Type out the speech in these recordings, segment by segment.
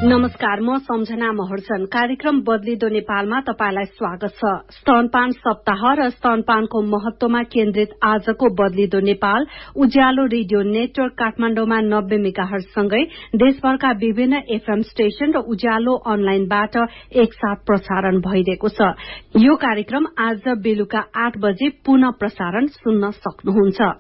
नमस्कार, म सम्झना महर्जन। कार्यक्रम बदलिदो नेपालमा तपाईलाई स्वागत छ। स्तनपान सप्ताह र स्तनपानको महत्वमा केन्द्रित आजको बदलिदो नेपाल उज्यालो रेडियो नेटवर्क काठमाडौँमा 90 मेगाहर्ज सँगै देशभरका विभिन्न एफएम स्टेशन र उज्यालो अनलाइनबाट एकसाथ प्रसारण भइरहेको छ। यो कार्यक्रम आज बेलुका 8 बजे पुनः प्रसारण सुन्न सक्नुहुन्छ।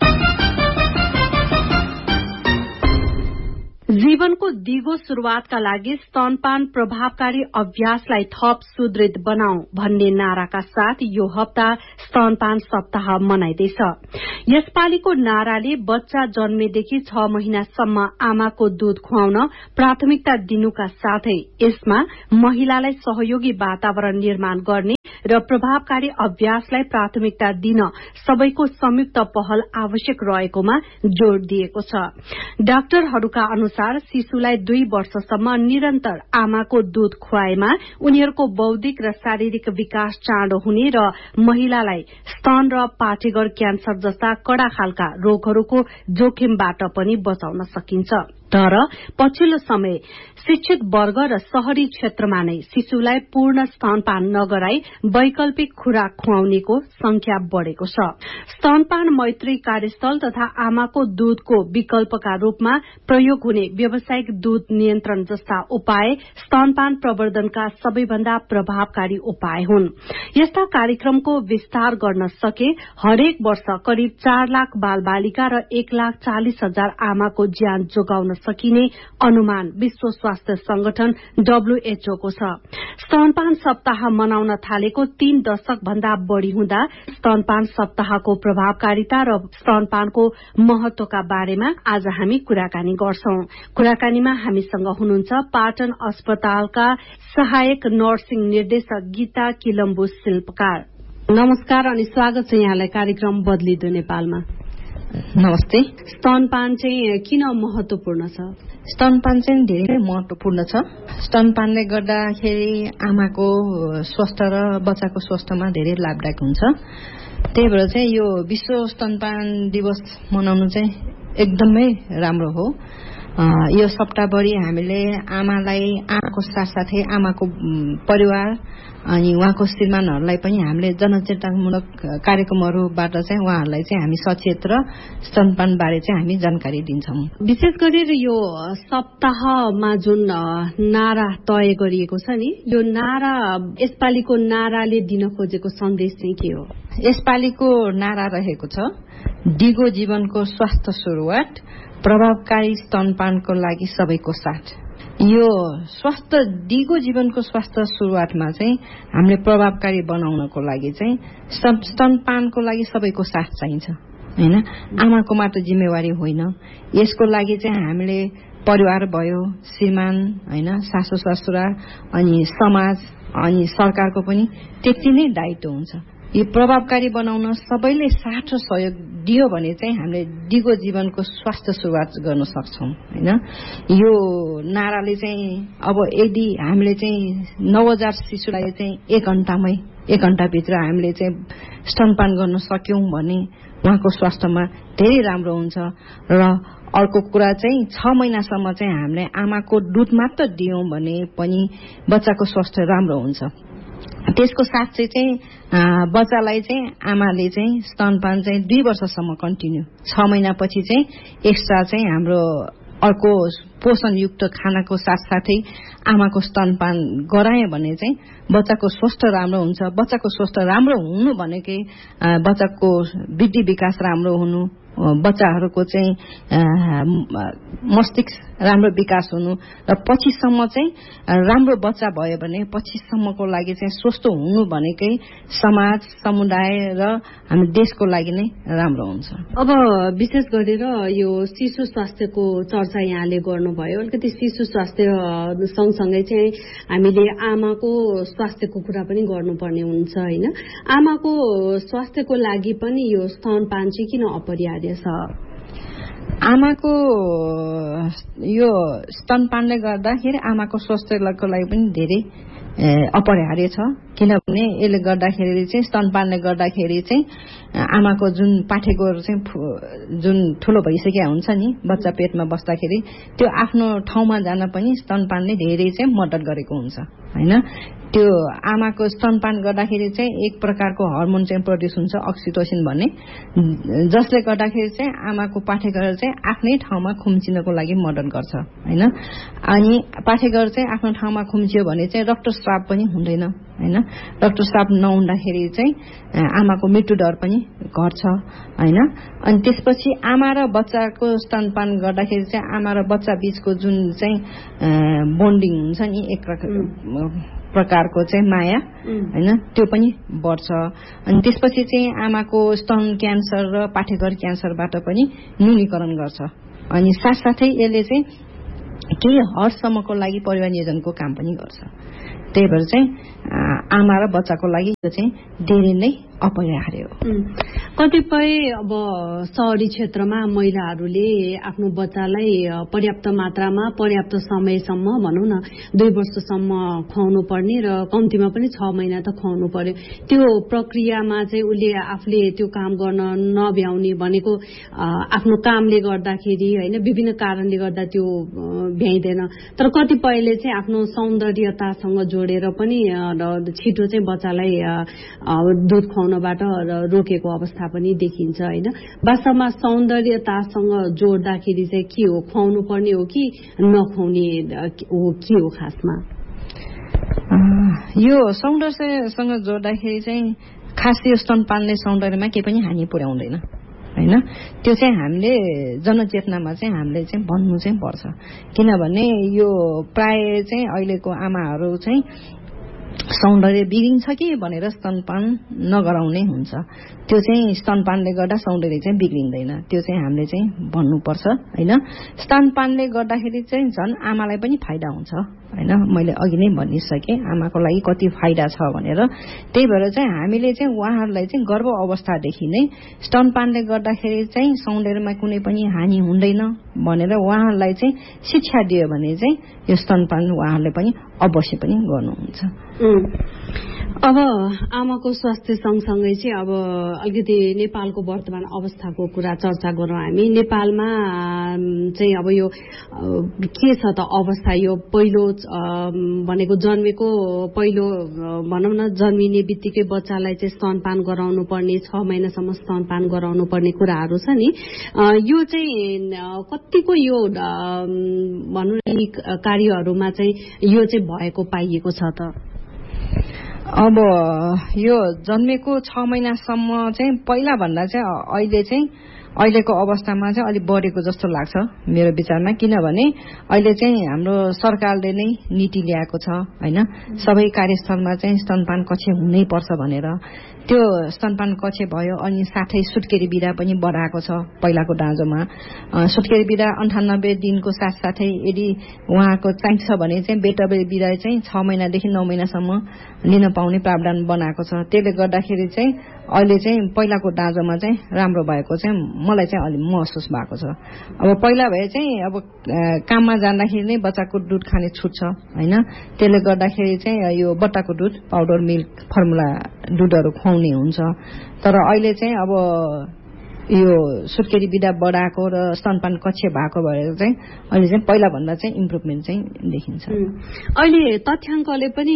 जीवनको दिगो शुरूआतका लागि स्तनपान प्रभावकारी अभ्यासलाई थप सुदृढ बनाऊ भन्ने नाराका साथ यो हप्ता स्तनपान सप्ताह मनाइँदैछ। यसपालिको नाराले बच्चा जन्मेदेखि 6 महिनासम्म आमाको दूध खुवाउन प्राथमिकता दिनुका साथै यसमा महिलालाई सहयोगी वातावरण निर्माण गर्ने र प्रभावकारी अभ्यासलाई प्राथमिकता दिन सबैको संयुक्त पहल आवश्यक रहेकोमा जोड़ दिएको छ। डाक्टरहरूका अनुसार शिशुलाई 2 वर्षसम्म निरन्तर आमाको दूध खुवाएमा उनीहरूको बौद्धिक र शारीरिक विकास चाँडो हुने र महिलालाई स्तन र पाठेघर क्यान्सर जस्ता कड़ा खालका रोगहरूको जोखिमबाट पनि बचाउन सकिन्छ। तर पछिल्लो समय शिक्षित वर्ग र शहरी क्षेत्रमा नै शिशुलाई पूर्ण स्तनपान नगराई वैकल्पिक खुराक खुवाउनेको संख्या बढ़ेको छ। स्तनपान मैत्री कार्यस्थल तथा आमाको दूधको विकल्पका रूपमा प्रयोग हुने व्यावसायिक दूध नियन्त्रण जस्ता उपाय स्तनपान प्रवर्धनका सबैभन्दा प्रभावकारी उपाय हुन्। यस्ता कार्यक्रमको विस्तार गर्न सके हरेक वर्ष करिब 4 लाख बालबालिका र 1,40,000 आमाको ज्यान जोगाउन सकिने अनुमान विश्व स्वास्थ्य संगठन WHO को छ। स्तनपान सप्ताह मनाउन थालेको 3 दशक भन्दा बढ़ी हुँदा स्तनपान सप्ताहको प्रभावकारिता र स्तनपानको महत्वका बारेमा आज हामी कुराकानी गर्छौं। कुराकानीमा हामीसँग हुनुहुन्छ पाटन अस्पतालका सहायक नर्सिङ निर्देशक गीता किलम्बु शिल्पकार। नमस्कार अनि स्वागत छ यहाँलाई कार्यक्रम बदलिदो नेपालमा। नमस्ते। स्तनपान चाहिँ किन महत्वपूर्ण छ? स्तनपान चाहिँ धेरै महत्वपूर्ण छ। स्तनपानले गर्दाखेरि आमाको स्वास्थ्य र बच्चाको स्वास्थ्यमा धेरै लाभदायक हुन्छ। त्यही भएर चाहिँ यो विश्व स्तनपान दिवस मनाउनु चाहिँ एकदमै राम्रो हो। यो सप्ताहभरि हामीले आमाको साथसाथै आमाको परिवार अनि उहाँको श्रीमानहरूलाई पनि हामीले जनचेतनामूलक कार्यक्रमहरूबाट चाहिँ उहाँहरूलाई चाहिँ हामी सचेत र स्तनपान बारे चाहिँ हामी जानकारी दिन्छौं। विशेष गरेर यो सप्ताहमा जुन नारा तय गरिएको छ नि, यो नारा यसपालिको नाराले दिन खोजेको सन्देश चाहिँ के हो? यसपालिको नारा रहेको छ दिगो जीवनको स्वास्थ्य सुरुवात, प्रभावकारी स्तनपानको लागि सबैको साथ। यो दिगो जीवनको स्वास्थ्य सुरुवातमा चाहिँ हामीले प्रभावकारी बनाउनको लागि चाहिँ स्तनपानको लागि सबैको साथ चाहिन्छ हैन। आमाको मात्र जिम्मेवारी होइन। यसको लागि चाहिँ हामीले परिवार भयो, श्रीमान हैन, सासु ससुरा अनि समाज अनि सरकारको पनि त्यति नै दायित्व हुन्छ। यो प्रभावकारी बनाउन सबैले साथ र सहयोग दियो भने चाहिँ हामीले दिगो जीवनको स्वास्थ्य सुरुवात गर्न सक्छौं हैन। यो नाराले चाहिँ अब यदि हामीले चाहिँ नवजात शिशुलाई चाहिँ 1 घण्टाभित्र हामीले चाहिँ स्तनपान गर्न सक्यौं भने उहाँको स्वास्थ्यमा धेरै राम्रो हुन्छ। र अर्को कुरा चाहिँ 6 महिनासम्म चाहिँ हामीले आमाको दूध मात्र दियौं भने पनि बच्चाको स्वास्थ्य राम्रो हुन्छ। त्यसको साथ चाहिँ बच्चालाई चाहिँ आमाले चाहिँ स्तनपान चाहिँ 2 वर्षसम्म कन्टिन्यू, 6 महिनापछि चाहिँ एक्स्ट्रा चाहिँ हाम्रो अर्को पोषणयुक्त खानाको साथसाथै आमाको स्तनपान गराए भने चाहिँ बच्चाको स्वास्थ्य राम्रो हुन्छ। बच्चाको स्वास्थ्य राम्रो हुनु भनेकै बच्चाको वृद्धि विकास राम्रो हुनु, बच्चाहरूको चाहिँ मस्तिष्क राम्रो विकास हुनु र पछिसम्म चाहिँ राम्रो बच्चा भयो भने पछिसम्मको लागि चाहिँ स्वस्थ हुनु भनेकै समाज, समुदाय र हामी देशको लागि नै राम्रो हुन्छ। अब विशेष गरेर यो शिशु स्वास्थ्यको चर्चा यहाँले गर्नुभयो। अलिकति शिशु स्वास्थ्य सँगसँगै चाहिँ हामीले आमाको स्वास्थ्यको कुरा पनि गर्नुपर्ने हुन्छ हैन। आमाको स्वास्थ्यको लागि पनि यो स्तनपान चाहिँ किन अपरिहार्य छ? आमाको यो स्तनपानले गर्दाखेरि आमाको स्वास्थ्यको लागि पनि धेरै अपरिहार्य छ। किनभने यसले गर्दाखेरि चाहिँ स्तनपानले गर्दाखेरि चाहिँ आमाको जुन पाठेको चाहिँ जुन ठुलो भइसकेका हुन्छ नि बच्चा पेटमा बस्दाखेरि त्यो आफ्नो ठाउँमा जान पनि स्तनपानले धेरै चाहिँ मद्दत गरेको हुन्छ हैन। त्यो आमाको स्तनपान गर्दाखेरि चाहिँ एक प्रकारको हर्मोन चाहिँ प्रोड्युस हुन्छ अक्सिटोसिन भन्ने, जसले गर्दाखेरि चाहिँ आमाको पाठेघर चाहिँ आफ्नै ठाउँमा खुम्चिनको लागि मद्दत गर्छ हैन। अनि पाठेघर चाहिँ आफ्नो ठाउँमा खुम्चियो भने चाहिँ रक्तस्राव पनि हुँदैन हैन। रक्तस्राव नहुँदाखेरि चाहिँ आमाको मृत्यु दर पनि घट्छ हैन। अनि त्यसपछि आमा र बच्चाको स्तनपान गर्दाखेरि चाहिँ आमा र बच्चा बीचको जुन चाहिँ बोन्डिङ हुन्छ नि एक प्रकारको चाहिँ माया हैन त्यो पनि बढ्छ। अनि त्यसपछि चाहिँ आमाको स्तन क्यान्सर र पाठेघर क्यान्सरबाट पनि न्यूनीकरण गर्छ। अनि साथसाथै यसले चाहिँ केही हदसम्मको लागि परिवार नियोजनको काम पनि गर्छ। त्यही भएर चाहिँ आमा र बच्चाको लागि यो चाहिँ धेरै नै अपरिहार्य हो। कतिपय अब शहरी क्षेत्रमा महिलाहरूले आफ्नो बच्चालाई पर्याप्त मात्रामा पर्याप्त समयसम्म भनौँ न 2 वर्षसम्म खुवाउनु पर्ने र कम्तीमा पनि 6 महिना त खुवाउनु पर्यो। त्यो प्रक्रियामा चाहिँ उसले आफूले त्यो काम गर्न नभ्याउने भनेको आफ्नो कामले गर्दाखेरि हैन विभिन्न कारणले गर्दा त्यो भ्याइदैन। तर कतिपयले चाहिँ आफ्नो सौन्दर्यतासँग जोडेर पनि छिटो चाहिँ बच्चालाई दुध खुवाउनबाट रोकेको अवस्था पनि देखिन्छ हैन। वास्तवमा सौन्दर्यतासँग जोड्दाखेरि चाहिँ के हो, खुवाउनु पर्ने हो कि नखुवाउने हो, के हो खासमा? यो सौन्दर्यसँग जोड्दाखेरि चाहिँ खास यो स्तनपानले सौन्दर्यमा केही पनि हानि पुर्याउँदैन हैन। त्यो चाहिँ हामीले जनचेतनामा चाहिँ हामीले चाहिँ भन्नु चाहिँ पर्छ। किनभने यो प्राय चाहिँ अहिलेको आमाहरू चाहिँ सौन्दर्य बिग्रिन्छ कि भनेर स्तनपान नगराउने हुन्छ। त्यो चाहिँ स्तनपानले गर्दा सौन्दर्य चाहिँ बिग्रिँदैन, त्यो चाहिँ हामीले चाहिँ भन्नुपर्छ हैन। स्तनपानले गर्दाखेरि चाहिँ झन् आमालाई पनि फाइदा हुन्छ हैन। मैले अघि नै भनिसकेँ आमाको लागि कति फाइदा छ भनेर। त्यही भएर चाहिँ हामीले चाहिँ उहाँहरूलाई चाहिँ गर्भ अवस्थादेखि नै स्तनपानले गर्दाखेरि चाहिँ सौन्दर्यमा कुनै पनि हानि हुँदैन भनेर उहाँहरूलाई चाहिँ शिक्षा दियो भने चाहिँ यो स्तनपान उहाँहरूले पनि अवश्य पनि गर्नुहुन्छ। अब आमाको स्वास्थ्य सँगसँगै चाहिँ अब अलिकति नेपालको वर्तमान अवस्थाको कुरा चर्चा गरौँ हामी। नेपालमा चाहिँ अब यो के छ त अवस्था? यो पहिलो भनेको जन्मेको पहिलो भनौँ न जन्मिने बित्तिकै बच्चालाई चाहिँ स्तनपान गराउनु पर्ने, 6 महिनासम्म स्तनपान गराउनु पर्ने कुराहरू छ नि, यो चाहिँ कतिको यो भनौँ न कार्यहरूमा चाहिँ यो चाहिँ भएको पाइएको छ त? अब यो जन्मेको 6 महिनासम्म चाहिँ पहिला भन्दा चाहिँ अहिले चाहिँ अहिलेको अवस्थामा चाहिँ अलिक बढेको जस्तो लाग्छ मेरो विचारमा। किनभने अहिले चाहिँ हाम्रो सरकारले नै नीति ल्याएको छ हैन। सबै कार्यस्थलमा चाहिँ स्तनपान कक्ष हुनै पर्छ भनेर। त्यो स्तनपान कक्ष भयो। अनि साथै सुत्केरी बिदा पनि बढाएको छ पहिलाको दाँजोमा। सुत्केरी बिदा 98 दिनको साथसाथै यदि उहाँको चाहिन्छ भने चाहिँ बेटबरी बिदा चाहिँ 6 महिनादेखि 9 महिनासम्म लिन पाउने प्रावधान बनाएको छ। त्यसले गर्दाखेरि चाहिँ अहिले चाहिँ पहिलाको दाँजोमा चाहिँ राम्रो भएको चाहिँ मलाई चाहिँ अलि महसुस भएको छ। अब पहिला भए चाहिँ अब काममा जाँदाखेरि नै बच्चाको दुध खाने छुट छ हैन। त्यसले गर्दाखेरि चाहिँ यो बट्टाको दुध, पाउडर मिल्क, फर्मुला दुधहरू खुवाउने हुन्छ। तर अहिले चाहिँ अब यो सुत्केरी बिदा बढाएको र स्तनपान कक्ष भएको भएर चाहिँ अहिले चाहिँ पहिला भन्दा चाहिँ इम्प्रुभमेन्ट चाहिँ देखिन्छ। अहिले तथ्याङ्कले पनि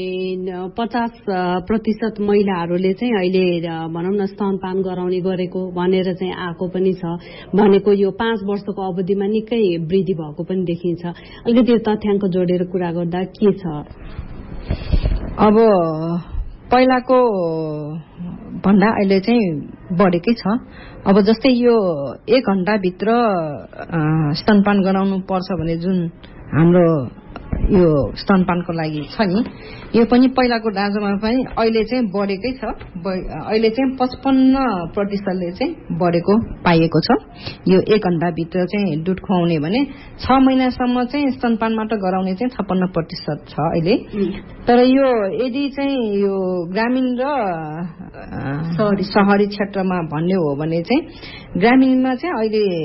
50% महिलाहरूले चाहिँ अहिले भनौँ न स्तनपान गराउने गरेको भनेर चाहिँ आएको पनि छ। भनेको यो 5 वर्षको अवधिमा निकै वृद्धि भएको पनि देखिन्छ। अलिकति यो तथ्याङ्क जोडेर कुरा गर्दा के छ? अब पहिलाको भन्दा अहिले चाहिँ बढेकै छ। अब जस्तै यो 1 घण्टाभित्र स्तनपान गराउनु पर्छ भने जुन हाम्रो यो स्तनपानको लागि छ नि, यो पनि पहिलाको दाँजोमा पनि अहिले चाहिँ बढेकै छ। अहिले चाहिँ 55%ले चाहिँ बढेको पाइएको छ। यो 1 घण्टाभित्र चाहिँ दुध खुवाउने भने 6 महिनासम्म चाहिँ स्तनपानबाट गराउने चाहिँ 56% छ अहिले। तर यो यदि चाहिँ यो ग्रामीण र शहरी क्षेत्रमा भन्ने हो भने चाहिँ ग्रामीणमा चाहिँ अहिले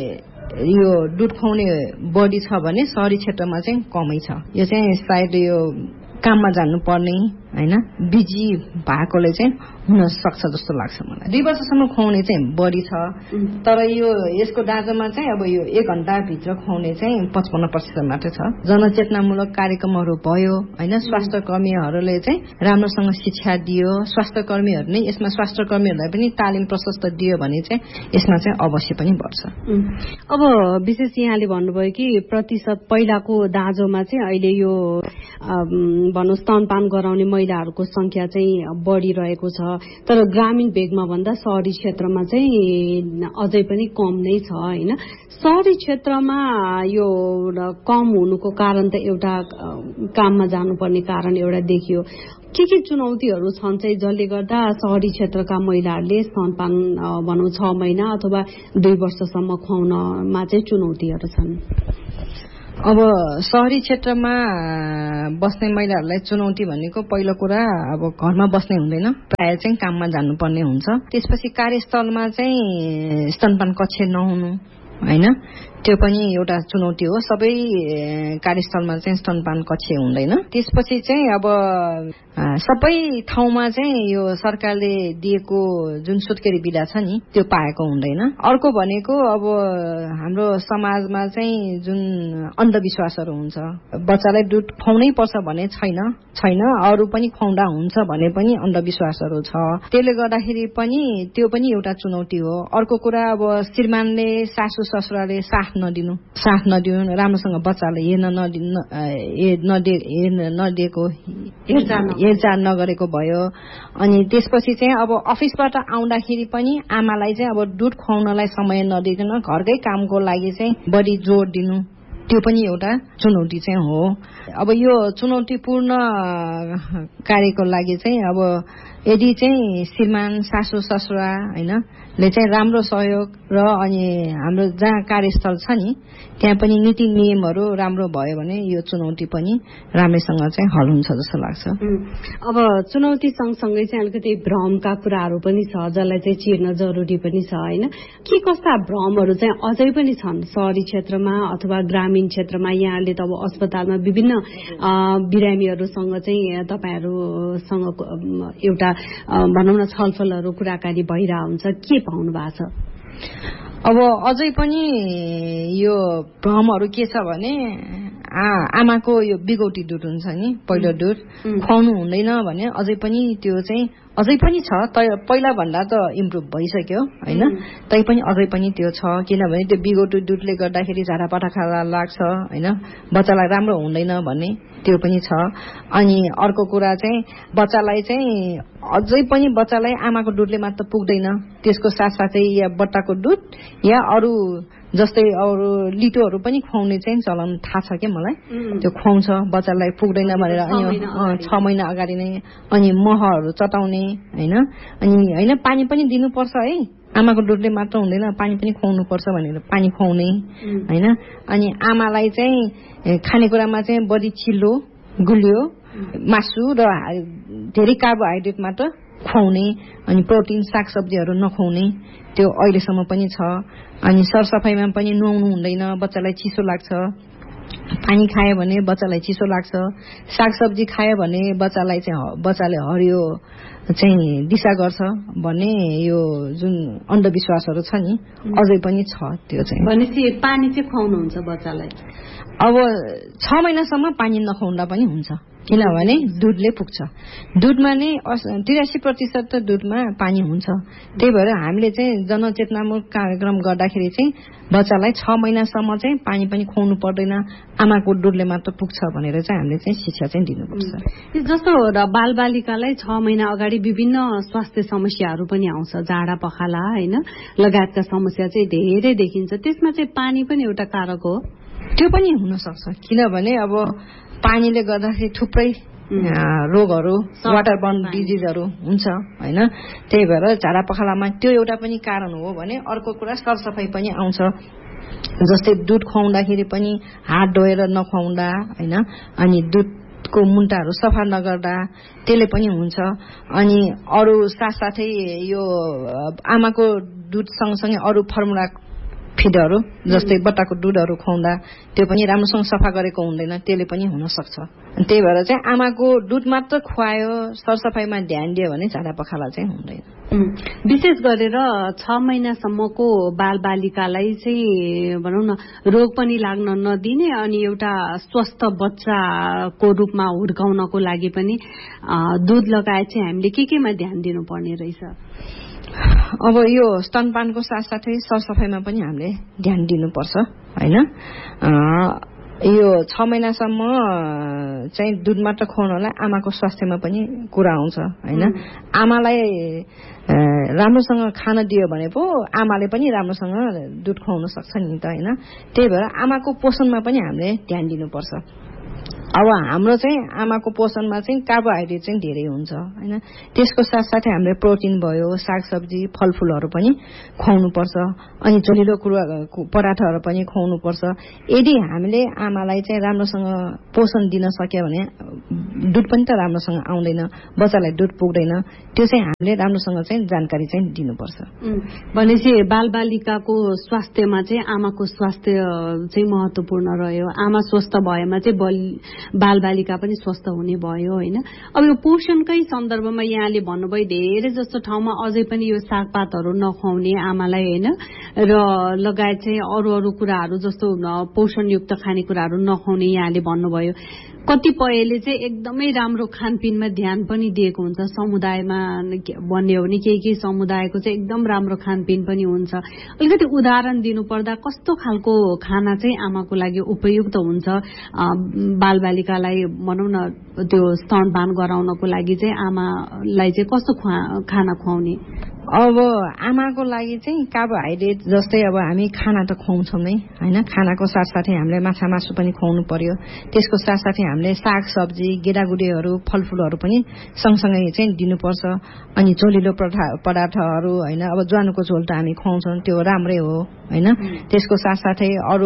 यो दुध खुवाउने बढी छ भने शहरी क्षेत्रमा चाहिँ कमै छ। यो चाहिँ सायद यो काममा जानुपर्ने हैन बिजी भएकोले चाहिँ हुन सक्छ जस्तो लाग्छ मलाई। 2 वर्षसम्म खुवाउने चाहिँ बढी छ, तर यो यसको दाँजोमा चाहिँ अब यो 1 घण्टा भित्र खुवाउने चाहिँ 55% मात्रै छ। जनचेतनामूलक कार्यक्रमहरू भयो हैन, स्वास्थ्य कर्मीहरूले चाहिँ राम्रोसँग शिक्षा दियो, स्वास्थ्य कर्मीहरू नै यसमा स्वास्थ्य कर्मीहरूलाई पनि तालिम प्रशस्त दियो भने चाहिँ यसमा चाहिँ अवश्य पनि बढ्छ। अब विशेष यहाँले भन्नुभयो कि प्रतिशत पहिलाको दाँजोमा चाहिँ अहिले यो भनौं स्तनपान गराउने महिलाहरूको संख्या चाहिँ बढिरहेको छ, तर ग्रामीण भेगमा भन्दा शहरी क्षेत्रमा चाहिँ अझै पनि कम नै छ हैन। शहरी क्षेत्रमा यो कम हुनुको कारण त एउटा काममा जानुपर्ने कारण एउटा देखियो। के चुनौतीहरू छन् चाहिँ जसले गर्दा शहरी क्षेत्रका महिलाहरूले स्तनपान भनौं 6 महिना अथवा 2 वर्षसम्म खुवाउनमा चाहिँ चुनौतीहरू छन्? अब शहरी क्षेत्रमा बस्ने महिलाहरूलाई चुनौती भनेको पहिलो कुरा अब घरमा बस्ने हुँदैन, प्राय चाहिँ काममा जानुपर्ने हुन्छ। त्यसपछि कार्यस्थलमा चाहिँ स्तनपान कक्ष नहुनु हैन, त्यो पनि एउटा चुनौती हो। सबै कार्यस्थलमा चाहिँ स्तनपान कक्ष हुँदैन। त्यसपछि चाहिँ अब सबै ठाउँमा चाहिँ यो सरकारले दिएको जुन सुत्केरी बिदा छ नि त्यो पाएको हुँदैन। अर्को भनेको अब हाम्रो समाजमा चाहिँ जुन अन्धविश्वासहरू हुन्छ, बच्चालाई दुध खुवाउनै पर्छ भने छैन, अरू पनि खुवाउँदा हुन्छ भने पनि अन्धविश्वासहरू छ। त्यसले गर्दाखेरि पनि त्यो पनि एउटा चुनौती हो। अर्को कुरा अब श्रीमानले सासू ससुराले साथ नदिनु, राम्रोसँग बच्चालाई नदिएको हेरचाह नगरेको भयो। अनि त्यसपछि चाहिँ अब अफिसबाट आउँदाखेरि पनि आमालाई चाहिँ अब दुध खुवाउनलाई समय नदिइकन घरकै कामको लागि चाहिँ बढी जोड दिनु, त्यो पनि एउटा चुनौती चाहिँ हो। अब यो चुनौतीपूर्ण कार्यको लागि चाहिँ अब यदि चाहिँ श्रीमान सासू ससुरा हैन ले चाहिँ राम्रो सहयोग र अनि हाम्रो जहाँ कार्यस्थल छ नि त्यहाँ पनि नीति नियमहरू राम्रो भयो भने यो चुनौती पनि राम्रैसँग चाहिँ हल हुन्छ जस्तो लाग्छ। अब चुनौती सँगसँगै चाहिँ अलिकति भ्रमका कुराहरू पनि छ जसलाई चाहिँ चिर्न जरुरी पनि छ हैन। के कस्ता भ्रमहरू चाहिँ अझै पनि छन् शहरी क्षेत्रमा अथवा ग्रामीण क्षेत्रमा? यहाँले त अब अस्पतालमा विभिन्न बिरामीहरूसँग चाहिँ तपाईहरुसँग एउटा भनौं न छलफलहरू कुराकानी भइरहेको हुन्छ, के पाउनु भएको छ? अब अझै पनि यो भ्रमहरू के छ भने आमाको यो बिगौती दुध हुन्छ नि, पहिलो दुध खुवाउनु हुँदैन भने अझै पनि त्यो चाहिँ अझै पनि छ। पहिला भन्दा त इम्प्रुभ भइसक्यो हैन, तैपनि अझै पनि त्यो छ। किनभने त्यो बिगौती दुधले गर्दाखेरि झाडापखाला लाग्छ हैन, बच्चालाई राम्रो हुँदैन भन्ने त्यो पनि छ। अनि अर्को कुरा चाहिँ बच्चालाई चाहिँ अझै पनि बच्चालाई आमाको दुधले मात्र पुग्दैन, त्यसको साथसाथै या बट्टाको दुध या अरू जस्तै अरू लिटोहरू पनि खुवाउने चाहिँ चलन थाहा छ के मलाई। त्यो खुवाउँछ बच्चालाई पुग्दैन भनेर अनि 6 महिना अगाडि नै। अनि महहरू चटाउने हैन, अनि हैन पानी पनि दिनुपर्छ है, आमाको दुधले मात्र हुँदैन, पानी पनि खुवाउनु पर्छ भनेर पानी खुवाउने हैन। अनि आमालाई चाहिँ खानेकुरामा चाहिँ बढी चिल्लो गुलियो मासु र धेरै कार्बोहाइड्रेट मात्र खुवाउने, अनि प्रोटिन सागसब्जीहरू नखुवाउने, त्यो अहिलेसम्म पनि छ। अनि सरसफाइमा पनि नुहाउनु हुँदैन, बच्चालाई चिसो लाग्छ। पानी खायो भने बच्चालाई चिसो लाग्छ, सागसब्जी खायो भने बच्चाले हरियो चाहिँ दिशा गर्छ भन्ने यो जुन अन्धविश्वासहरू छ नि अझै पनि छ। त्यो चाहिँ भनेपछि पानी चाहिँ खुवाउनुहुन्छ बच्चालाई? अब 6 महिनासम्म पानी नखुवाउँदा पनि हुन्छ, किनभने दुधले पुग्छ। दुधमा नै 83% त दुधमा पानी हुन्छ। त्यही भएर हामीले चाहिँ जनचेतनामूलक कार्यक्रम गर्दाखेरि चाहिँ बच्चालाई 6 महिनासम्म चाहिँ पानी पनि खुवाउनु पर्दैन, आमाको दुधले मात्र पुग्छ भनेर चाहिँ हामीले चाहिँ शिक्षा चाहिँ दिनुपर्छ। जस्तो बालबालिकालाई 6 महिना अगाडि विभिन्न स्वास्थ्य समस्याहरू पनि आउँछ, झाडा पखाला हैन लगायतका समस्या चाहिँ धेरै देखिन्छ। त्यसमा चाहिँ पानी पनि एउटा कारक हो? त्यो पनि हुन सक्छ, किनभने अब पानीले गर्दाखेरि थुप्रै रोगहरू वाटरबर्न डिजिजहरू हुन्छ हैन। त्यही भएर झाडा पखालामा त्यो एउटा पनि कारण हो भने अर्को कुरा सरसफाइ पनि आउँछ। जस्तै दुध खुवाउँदाखेरि पनि हात धोएर नखुवाउँदा हैन, अनि दुधको मुन्टाहरू सफा नगर्दा त्यसले पनि हुन्छ। अनि अरू साथसाथै यो आमाको दुध सँगसँगै अरू फर्मुला फिडहरू जस्तै बट्टाको दुधहरू खुवाउँदा त्यो पनि राम्रोसँग सफा गरेको हुँदैन, त्यसले पनि हुन सक्छ। त्यही भएर चाहिँ आमाको दुध मात्र खुवायो, सरसफाइमा ध्यान दियो भने झाडा पखाला चाहिँ हुँदैन। विशेष गरेर 6 महिनासम्मको बालबालिकालाई चाहिँ भनौँ न रोग पनि लाग्न नदिने अनि एउटा स्वस्थ बच्चाको रूपमा हुर्काउनको लागि पनि दूध लगाए चाहिँ हामीले केमा ध्यान दिनुपर्ने रहेछ? अब यो स्तनपानको साथसाथै सरसफाइमा पनि हामीले ध्यान दिनुपर्छ हैन। यो 6 महिनासम्म चाहिँ दूध मात्र खुवाउनलाई आमाको स्वास्थ्यमा पनि कुरा आउँछ हैन। आमालाई राम्रोसँग खान दियो भने पो आमाले पनि राम्रोसँग दूध खुवाउन सक्छ नि त हैन। त्यही भएर आमाको पोषणमा पनि हामीले ध्यान दिनुपर्छ। अब हाम्रो चाहिँ आमाको पोषणमा चाहिँ कार्बोहाइड्रेट चाहिँ धेरै हुन्छ हैन। त्यसको साथसाथै हामीले प्रोटिन भयो, सागसब्जी, फलफूलहरू पनि खुवाउनु पर्छ अनि झोलिलो पराठाहरू पनि खुवाउनु पर्छ। यदि हामीले आमालाई चाहिँ राम्रोसँग पोषण दिन सक्यो भने दुध पनि त राम्रोसँग आउँदैन, बच्चालाई दुध पुग्दैन। त्यो चाहिँ हामीले राम्रोसँग चाहिँ जानकारी चाहिँ दिनुपर्छ। भनेपछि बालबालिकाको स्वास्थ्यमा चाहिँ आमाको स्वास्थ्य चाहिँ महत्त्वपूर्ण रह्यो। आमा स्वस्थ भएमा चाहिँ बालबालिका पनि स्वस्थ हुने भयो हैन। अब यो पोषणकै सन्दर्भमा यहाँले भन्नुभयो धेरै जस्तो ठाउँमा अझै पनि यो सागपातहरू नखुवाउने आमालाई हैन र लगायत चाहिँ अरू कुराहरू जस्तो पोषणयुक्त खानेकुराहरू नखुवाउने यहाँले भन्नुभयो। कतिपयले चाहिँ एकदमै राम्रो खानपिनमा ध्यान पनि दिएको हुन्छ। समुदायमा भन्ने हो भने केही समुदायको चाहिँ एकदम राम्रो खानपिन पनि हुन्छ। अलिकति उदाहरण दिनुपर्दा कस्तो खालको खाना चाहिँ आमाको लागि उपयुक्त हुन्छ बालबालिकालाई भनौँ न त्यो स्तनपान गराउनको लागि चाहिँ आमालाई चाहिँ कस्तो खाना खुवाउने? अब आमाको लागि चाहिँ कार्बोहाइड्रेट जस्तै अब हामी खाना त खुवाउँछौँ नै हैन। खानाको साथसाथै हामीले माछा मासु पनि खुवाउनु पर्यो। त्यसको साथसाथै हामीले सागसब्जी, गेडागुडीहरू, फलफूलहरू पनि सँगसँगै चाहिँ दिनुपर्छ। अनि झोलिलो पदार्थहरू हैन, अब ज्वानोको झोल त हामी खुवाउँछौँ, त्यो राम्रै हो हैन। त्यसको साथसाथै अरू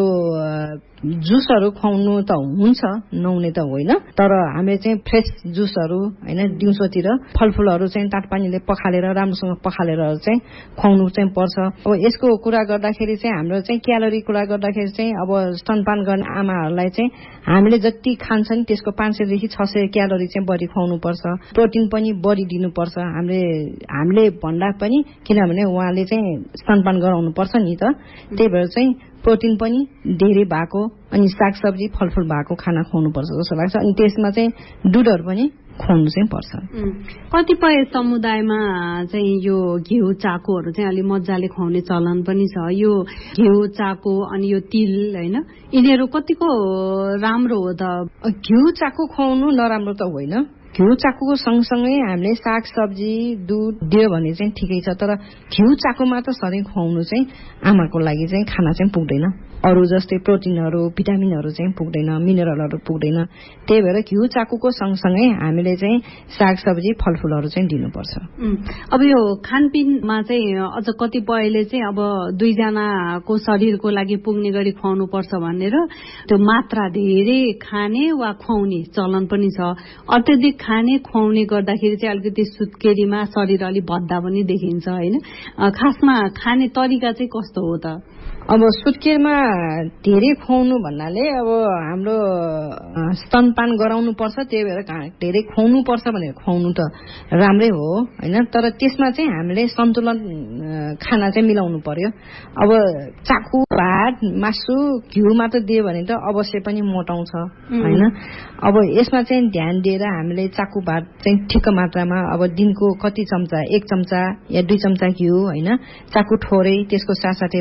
जुसहरू खुवाउनु त हुन्छ, नहुने त होइन, तर हामीले चाहिँ फ्रेस जुसहरू हैन दिउँसोतिर फलफूलहरू चाहिँ तातपानीले पखालेर राम्रोसँग पखालेर चाहिँ खुवाउनु चाहिँ पर्छ। अब यसको कुरा गर्दाखेरि चाहिँ हाम्रो चाहिँ क्यालोरी कुरा गर्दाखेरि चाहिँ अब स्तनपान गर्ने आमाहरूलाई चाहिँ हामीले जति खान्छन् त्यसको 500 देखि 600 क्यालोरी चाहिँ बढी खुवाउनु पर्छ। प्रोटिन पनि बढी दिनुपर्छ हामीले भन्दा पनि, किनभने उहाँले चाहिँ स्तनपान गराउनु पर्छ नि त। त्यही भएर चाहिँ प्रोटिन पनि धेरै भएको अनि सागसब्जी फलफूल भएको खाना खुवाउनु पर्छ जस्तो लाग्छ। अनि त्यसमा चाहिँ दुधहरू पनि खुवाउनु चाहिँ पर्छ। कतिपय समुदायमा चाहिँ यो घिउ चाकोहरू चाहिँ अलि मजाले खुवाउने चलन पनि छ। यो घिउ चाको अनि यो तिल हैन, यिनीहरू कतिको राम्रो हो त? घिउ चाको खुवाउनु नराम्रो त होइन। घिउ चाकोको सँगसँगै हामीले सागसब्जी दुध दियो भने चाहिँ ठिकै छ। तर घिउ चाको मात्र सधैँ खुवाउनु चाहिँ आमाको लागि चाहिँ खाना चाहिँ पुग्दैन। अरू जस्तै प्रोटिनहरू, भिटामिनहरू चाहिँ पुग्दैन, मिनरलहरू पुग्दैन। त्यही भएर घिउ चाकोको सँगसँगै हामीले चाहिँ सागसब्जी फलफूलहरू चाहिँ दिनुपर्छ। अब यो खानपिनमा चाहिँ अझ कतिपयले चाहिँ अब दुईजनाको शरीरको लागि पुग्ने गरी खुवाउनु पर्छ भनेर त्यो मात्रा धेरै खाने वा खुवाउने चलन पनि छ। अत्यधिक खाने खुवाउने गर्दाखेरि चाहिँ अलिकति सुत्केरीमा शरीर अलि भद्दा पनि देखिन्छ हैन। खासमा खाने तरिका चाहिँ कस्तो हो त? अब सुत्केरीमा धेरै खुवाउनु भन्नाले अब हाम्रो स्तनपान गराउनु पर्छ, त्यही भएर धेरै खुवाउनु पर्छ भनेर खुवाउनु त राम्रै हो हैन। तर त्यसमा चाहिँ हामीले सन्तुलन खाना चाहिँ मिलाउनु पर्यो। अब चाकु, भात, मासु, घिउ मात्र दियो भने त अवश्य पनि मोटाउँछ हैन। अब यसमा चाहिँ ध्यान दिएर हामीले चाकु भात चाहिँ ठिक्क मात्रामा, अब दिनको कति चम्चा, 1 चम्चा या 2 चम्चा घिउ हैन, चाकु थोरै, त्यसको साथसाथै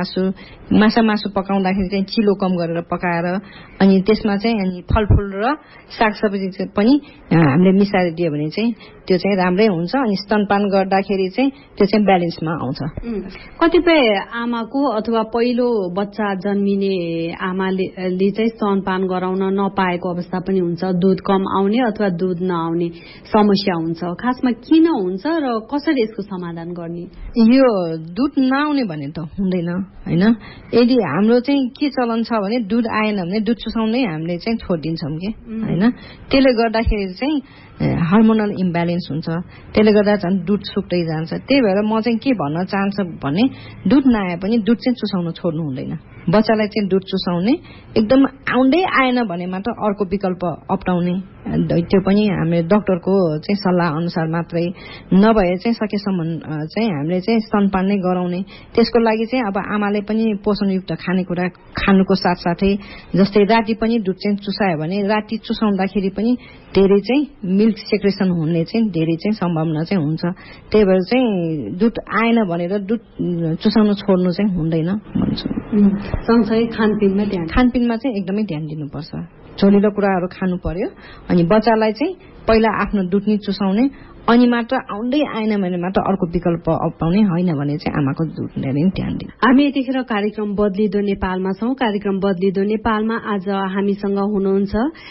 माछा मासु पकाउँदाखेरि चाहिँ चिलो कम गरेर पकाएर अनि त्यसमा चाहिँ अनि फलफूल र सागसब्जी पनि हामीले मिसाएर दियो भने चाहिँ त्यो चाहिँ राम्रै हुन्छ। अनि स्तनपान गर्दाखेरि चाहिँ त्यो चाहिँ ब्यालेन्समा आउँछ। कतिपय आमाको अथवा पहिलो बच्चा जन्मिने आमाले चाहिँ स्तनपान गराउन नपाएको अवस्था पनि हुन्छ। दुध कम आउने अथवा दुध नआउने समस्या हुन्छ। खासमा किन हुन्छ र कसरी यसको समाधान गर्ने? यो दुध नआउने भने त हुँदैन हैन। यदि हाम्रो चाहिँ के चलन छ भने दुध आएन भने दुध चुसाउनै हामीले चाहिँ छोडिदिन्छौँ के हैन। त्यसले गर्दाखेरि चाहिँ हार्मोनल इम्ब्यालेन्स हुन्छ, त्यसले गर्दा झन् दुध सुक्दै जान्छ। त्यही भएर म चाहिँ के भन्न चाहन्छु भने दुध नआए पनि दुध चाहिँ चुसाउन छोड्नु हुँदैन। बच्चालाई चाहिँ दुध चुसाउने, एकदम आउँदै आएन भने मात्र अर्को विकल्प अपनाउने, त्यो पनि हामीले डाक्टरको चाहिँ सल्लाह अनुसार मात्रै, नभए चाहिँ सकेसम्म चाहिँ हामीले चाहिँ स्तनपान नै गराउने। त्यसको लागि चाहिँ अब आमाले पनि पोषणयुक्त खानेकुरा खानुको साथसाथै जस्तै राति पनि दुध चाहिँ चुसायो भने राति चुसाउँदाखेरि पनि धेरै चाहिँ मिल्क सेक्रेसन हुने चाहिँ धेरै चाहिँ सम्भावना चाहिँ हुन्छ। त्यही भएर चाहिँ दुध आएन भनेर दुध चुसाउन छोड्नु चाहिँ हुँदैन भन्छु। सँगसँगै खानपिनमा चाहिँ एकदमै ध्यान दिनुपर्छ। झोलिलो कुराहरू खानु पर्यो। अनि बच्चालाई चाहिँ पहिला आफ्नो दुध नि चुसाउने, अनि मात्र आउँदै आएन भने मात्र अर्को विकल्प अपनाउने, होइन भने चाहिँ आमाको दुधले नै ध्यान दिनु। हामी यतिखेर कार्यक्रम बदलिदो नेपालमा छौं। कार्यक्रम बदलिदो नेपालमा आज हामीसँग हुनुहुन्छ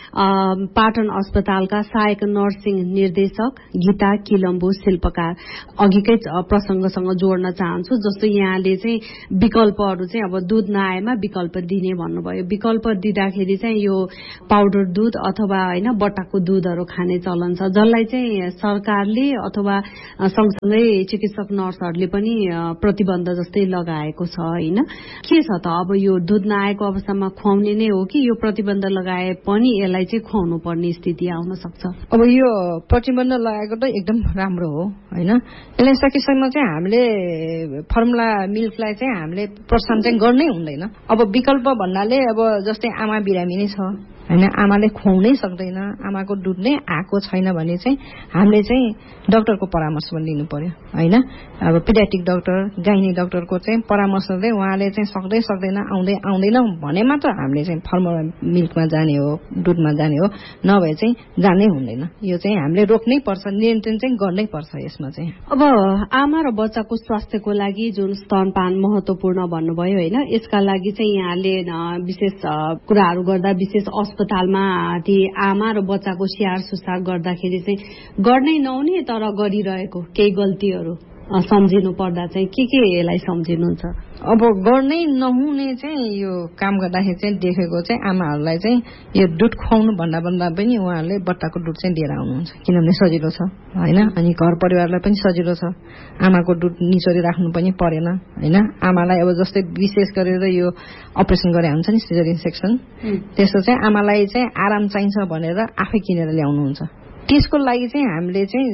पाटन अस्पतालका सहायक नर्सिङ निर्देशक गीता किलम्बु शिल्पकार। अघिकै प्रसंगसँग जोड्न चाहन्छु, जस्तो यहाँले चाहिँ विकल्पहरू चाहिँ अब दुध नआएमा विकल्प दिने भन्नुभयो। विकल्प दिँदाखेरि चाहिँ यो पाउडर दुध अथवा होइन बट्टाको दुधहरू खाने चलन छ, जसलाई चाहिँ सरकारले अथवा सँगसँगै चिकित्सक नर्सहरूले पनि प्रतिबन्ध जस्तै लगाएको छ होइन। के छ त अब यो दुध नआएको अवस्थामा खुवाउने नै हो कि यो प्रतिबन्ध लगाए पनि यसलाई चाहिँ खुवाउनु पर्ने स्थिति आउन सक्छ? अब यो प्रतिबन्ध लगाएको त एकदम राम्रो हो होइन। यसलाई सकेसम्म चाहिँ हामीले फर्मुला मिल्कलाई चाहिँ हामीले प्रोत्साहन चाहिँ गर्नै हुँदैन। अब विकल्प भन्नाले अब जस्तै आमा बिरामी नै छ होइन, आमाले खुवाउनै सक्दैन, आमाको दुध नै आएको छैन भने चाहिँ हामीले चाहिँ डाक्टरको परामर्श पनि लिनु पर्यो होइन। अब पिडियाट्रिक डाक्टर, गाइनी डाक्टरको चाहिँ परामर्शले उहाँले चाहिँ सक्दैन आउँदैन भने मात्र हामीले चाहिँ फर्मुला मिल्कमा जाने हो, दुधमा जाने हो, नभए चाहिँ जानै हुँदैन। यो चाहिँ हामीले रोक्नै पर्छ, नियन्त्रण चाहिँ गर्नै पर्छ यसमा चाहिँ। अब आमा र बच्चाको स्वास्थ्यको लागि जुन स्तनपान महत्वपूर्ण भन्नुभयो होइन, यसका लागि चाहिँ यहाँले विशेष कुराहरू गर्दा विशेष अस्पतालमा ती आमा र बच्चाको स्याहार सुसार गर्दाखेरि चाहिँ गर्नै नहुने तर गरिरहेको केही गल्तीहरू सम्झिनु पर्दा चाहिँ के यसलाई सम्झिनुहुन्छ? अब गर्नै नहुने चाहिँ यो काम गर्दाखेरि चाहिँ देखेको चाहिँ आमाहरूलाई चाहिँ यो दुध खुवाउनु भन्दा पनि उहाँहरूले बट्टाको दुध चाहिँ दिएर आउनुहुन्छ, किनभने सजिलो छ होइन। अनि घर परिवारलाई पनि सजिलो छ, आमाको दुध निचोरी राख्नु पनि परेन होइन। आमालाई अब जस्तै विशेष गरेर यो अपरेसन गरे हुन्छ नि सिजरियन सेक्सन, त्यस्तो चाहिँ आमालाई चाहिँ आराम चाहिन्छ भनेर आफै किनेर ल्याउनुहुन्छ। त्यसको लागि चाहिँ हामीले चाहिँ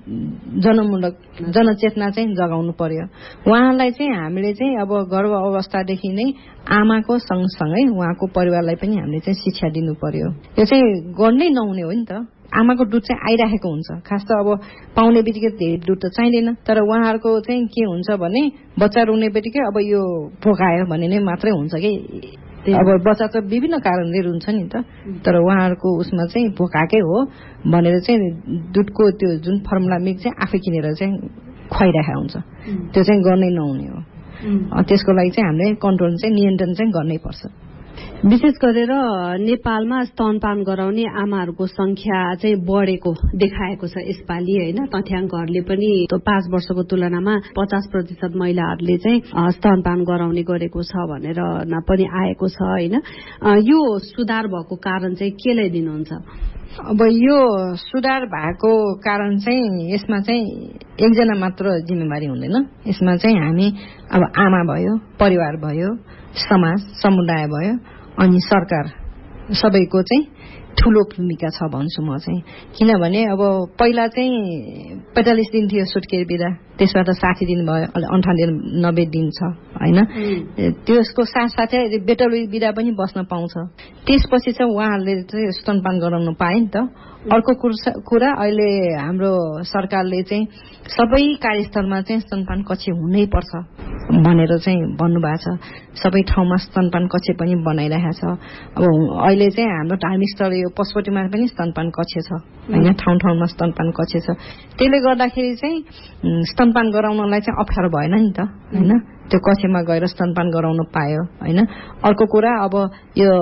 जनचेतना चाहिँ जगाउनु पर्यो। उहाँलाई चाहिँ हामीले चाहिँ अब गर्भ अवस्थादेखि नै आमाको सँगसँगै उहाँको परिवारलाई पनि हामीले चाहिँ शिक्षा दिनु पर्यो। यो चाहिँ गर्नै नहुने हो नि त। आमाको दुध चाहिँ आइराखेको हुन्छ, खास त अब पाउने बित्तिकै धेरै दुध त चाहिँदैन, तर उहाँहरूको चाहिँ के हुन्छ भने बच्चा रुने बित्तिकै अब यो भोकायो भने नै मात्रै हुन्छ कि। अब बच्चा त विभिन्न कारणले रुन्छ नि त, तर उहाँहरूको उसमा चाहिँ भोकाकै हो भनेर चाहिँ दुधको त्यो जुन फर्मुला मिल्क चाहिँ आफै किनेर चाहिँ खुवाइरहेको हुन्छ, त्यो चाहिँ गर्नै नहुने हो। त्यसको लागि चाहिँ हामीले कन्ट्रोल चाहिँ नियन्त्रण चाहिँ गर्नै पर्छ। विशेष गरेर नेपालमा स्तनपान गराउने आमाहरूको संख्या चाहिँ बढेको देखाएको छ यसपालि होइन। तथ्याङ्कहरूले पनि 5 वर्षको तुलनामा 50% महिलाहरूले चाहिँ स्तनपान गराउने गरेको छ भनेर पनि आएको छ होइन। यो सुधार भएको कारण चाहिँ केलाई दिनुहुन्छ? अब यो सुधार भएको कारण चाहिँ यसमा चाहिँ एकजना मात्र जिम्मेवारी हुँदैन, यसमा चाहिँ हामी अब आमा भयो, परिवार भयो, समाज समुदाय भयो, अनि सरकार सबैको चाहिँ ठूलो भूमिका छ भन्छु म चाहिँ। किनभने अब पहिला चाहिँ 45 दिन थियो सुत्केरी बिदा, त्यसबाट 60 दिन भयो, 98-90 दिन छ होइन। त्यसको साथसाथै बेटर बिदा पनि बस्न पाउँछ। त्यसपछि चाहिँ उहाँहरूले चाहिँ स्तनपान गराउन पाए नि त। अर्को कुरा अहिले हाम्रो सरकारले चाहिँ सबै कार्यस्थलमा चाहिँ स्तनपान कक्ष हुनै पर्छ भनेर चाहिँ भन्नुभएको छ। सबै ठाउँमा स्तनपान कक्ष पनि बनाइरहेको छ। अब अहिले चाहिँ हाम्रो धार्मिक स्थल यो पशुपतिमा पनि स्तनपान कक्ष छ होइन, ठाउँ ठाउँमा स्तनपान कक्ष छ। त्यसले गर्दाखेरि चाहिँ स्तनपान गराउनलाई चाहिँ अप्ठ्यारो भएन नि त होइन, त्यो कक्षमा गएर स्तनपान गराउन पायो होइन। अर्को कुरा अब यो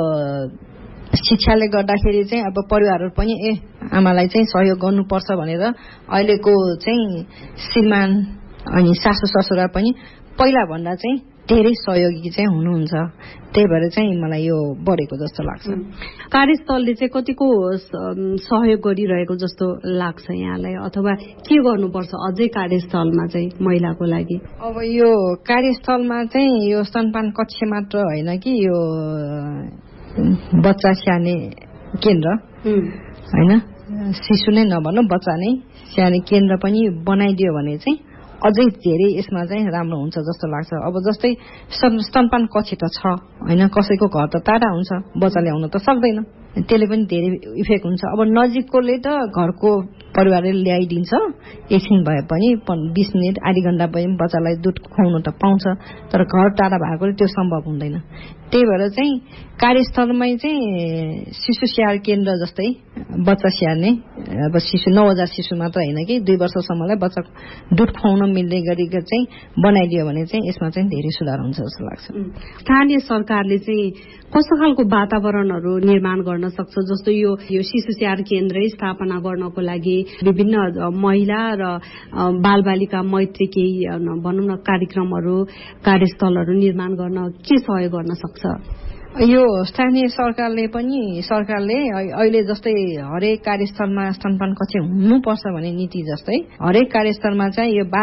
शिक्षाले गर्दाखेरि चाहिँ अब परिवारहरू पनि आमालाई चाहिँ सहयोग गर्नुपर्छ भनेर अहिलेको चाहिँ श्रीमान अनि सासू ससुरा पनि पहिला भन्दा चाहिँ धेरै सहयोगी चाहिँ हुनुहुन्छ। त्यही भएर चाहिँ मलाई यो बढेको जस्तो लाग्छ। कार्यस्थलले चाहिँ कतिको सहयोग गरिरहेको जस्तो लाग्छ यहाँलाई, अथवा के गर्नुपर्छ अझै कार्यस्थलमा चाहिँ महिलाको लागि? अब यो कार्यस्थलमा चाहिँ यो स्तनपान कक्ष मात्र होइन कि यो बच्चा स्याहार्ने केन्द्र होइन, शिशु नै नभनौँ, बच्चा नै स्याहार्ने केन्द्र पनि बनाइदियो भने चाहिँ अझै धेरै यसमा चाहिँ राम्रो हुन्छ जस्तो लाग्छ। अब जस्तै स्तनपान कक्ष त छ होइन, कसैको घर त टाढा हुन्छ, बच्चा ल्याउन त सक्दैन, त्यसले पनि धेरै इफेक्ट हुन्छ। अब नजिककोले त घरको परिवारले ल्याइदिन्छ, एकछिन भए पनि 20 मिनट आधी घण्टा भए पनि बच्चालाई दुध खुवाउन त पाउँछ, तर घर टाढा भएकोले त्यो सम्भव हुँदैन। त्यही भएर चाहिँ कार्यस्थलमै चाहिँ शिशु स्याहार केन्द्र जस्तै बच्चा स्याहार्ने, अब शिशु नवजात शिशु मात्र होइन कि 2 वर्षसम्मलाई बच्चा दुध खुवाउन मिल्ने गरी चाहिँ बनाइदियो भने चाहिँ यसमा चाहिँ धेरै सुधार हुन्छ जस्तो लाग्छ। स्थानीय सरकारले चाहिँ कस्तो खालको वातावरणहरू निर्माण गर्न सक्छ? जस्तो यो शिशु स्याहार केन्द्रै स्थापना गर्नको लागि विभिन्न महिला र बालबालिका मैत्री केही भनौँ न कार्यक्रमहरू, कार्यस्थलहरू निर्माण गर्न के सहयोग गर्न सक्छ? यो स्थानीय सरकारले अहिले जस्तै हरेक कार्यस्थलमा स्तनपान कक्ष हुनुपर्छ भन्ने नीति जस्तै हरेक कार्यस्थलमा चाहिँ यो